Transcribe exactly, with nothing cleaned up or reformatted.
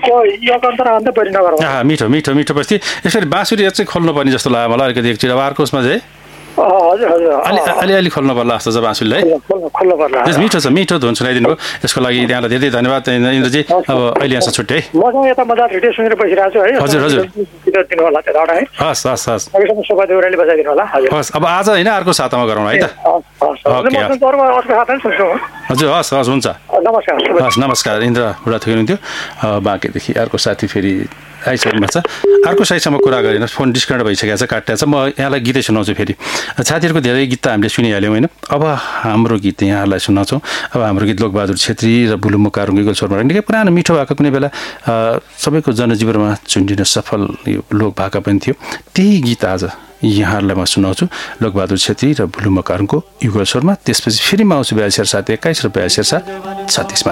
यो कन्तरा अन्त परि नगर मिठो मिठो मिठो बस्ती यसरी बाँसुरी चाहिँ खोल्नु पर्ने जस्तो लाग्यो मलाई अलिकति एकचोटि अब अर्को उसमा चाहिँ हजुर हजुर अलि अलिअलि खोल्नु पर्ला जस्तो छ बाँसुरीलाई खोल्नु पर्ला मिठो छ मिठो धुन सुनाइदिनु भयो यसको लागि त्यहाँलाई धेरै धन्यवाद इन्द्रजी अब अहिले यहाँ छुट्टै है मसँग यता मजा रेडियो सुनेर बसिरहेको छु है हजुर हजुर दिनु होला त्यो एउटा है हस् हस् हस् शोभा देउराले बजाइदिनु होला हजुर हस् अब आज होइन अर्को सातामा गरौँ है त हजुर हस् हस् हुन्छ नमस्कार हस् नमस्कार इन्द्र बुढा थोक हुनुहुन्थ्यो बाँकेदेखि अर्को साथी फेरि आइसक्नु भएको छ अर्को साथीसँग कुरा गरेन फोन डिस्कनेक्ट भइसकेको छ काटिएको छ म यहाँलाई गीतै सुनाउँछु फेरि साथीहरूको धेरै गीत त हामीले सुनिहाल्यौँ होइन अब हाम्रो गीत यहाँहरूलाई सुनाउँछौँ अब हाम्रो गीत लोकबहादुर छेत्री र बुलुम्बु कारुङ्गीको स्वरमा निकै पुरानो मिठो भएको कुनै बेला सबैको जनजीवनमा चुन्डिन सफल यो लोक भाका पनि थियो त्यही गीत आज यहाँहरूलाई म सुनाउँछु लोकबहादुर छेत्री र बुलुम्बु कारुङको युगल स्वरमा त्यसपछि फेरि म आउँछु बयासी सात एक्काइस र बयासी सात छत्तिसमा